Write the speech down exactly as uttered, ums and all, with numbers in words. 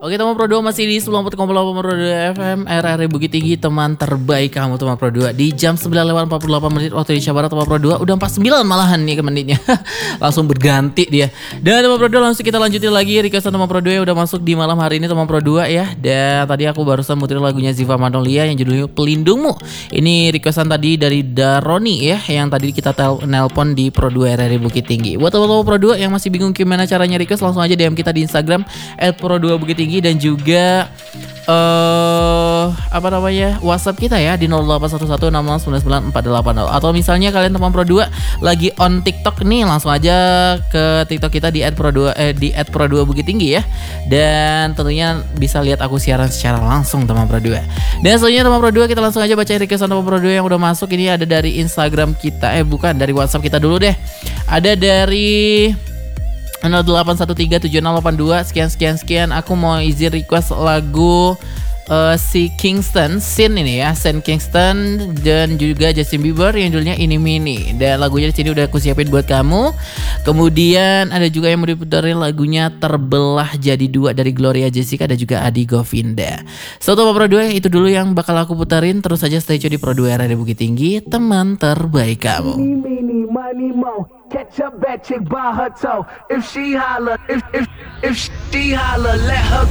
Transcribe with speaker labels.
Speaker 1: Oke teman Pro dua masih di sembilan puluh koma delapan Pro dua F M R R I Bukit Tinggi, teman terbaik kamu teman Pro dua. Di jam sembilan lewat empat puluh delapan menit waktu Indonesia Barat teman Pro dua. Udah empat puluh sembilan malahan nih ke menitnya. Langsung berganti dia. Dan teman Pro dua langsung kita lanjutin lagi requestan teman Pro dua yang udah masuk di malam hari ini teman Pro dua ya. Dan tadi aku barusan muterin lagunya Ziva Magnolia yang judulnya Pelindungmu. Ini requestan tadi dari Daroni ya, yang tadi kita tel nelpon di Pro dua R R I Bukit Tinggi. Buat teman-teman Pro dua yang masih bingung gimana caranya request, langsung aja D M kita di Instagram et pro dua bukit tinggi, dan juga eh uh, apa namanya WhatsApp kita ya di nol delapan satu satu enam enam sembilan sembilan empat delapan nol. Atau misalnya kalian teman Pro dua lagi on TikTok nih, langsung aja ke TikTok kita di et pro dua eh, di et pro dua Bukit Tinggi ya. Dan tentunya bisa lihat aku siaran secara langsung teman Pro dua. Dan selanjutnya teman Pro dua kita langsung aja baca requestan teman Pro dua yang udah masuk. Ini ada dari Instagram kita, eh bukan, dari WhatsApp kita dulu deh. Ada dari nol delapan satu tiga tujuh nol delapan dua sekian sekian sekian. Aku mau izin request lagu uh, si Kingston Sin ini ya, Sin Kingston dan juga Justin Bieber yang judulnya Ini Mini. Dan lagunya di sini udah aku siapin buat kamu. Kemudian ada juga yang mau diputerin lagunya Terbelah Jadi Dua dari Gloria Jessica dan juga Adi Govinda. So teman Pro dua, itu dulu yang bakal aku puterin. Terus aja stay tune di Pro dua R R I Bukit Tinggi, teman terbaik kamu.
Speaker 2: Money mo, catch a bad chick by her toe. If she holler, if if if she holler, let her